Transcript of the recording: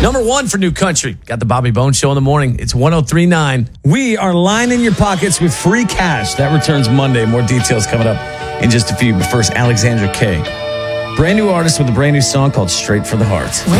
Number 1 for New Country. Got the Bobby Bones Show in the morning. It's 103.9. We are lining your pockets with free cash. That returns Monday. More details coming up in just a few. But first, Alexandra K. Brand new artist with a brand new song called Straight for the Heart.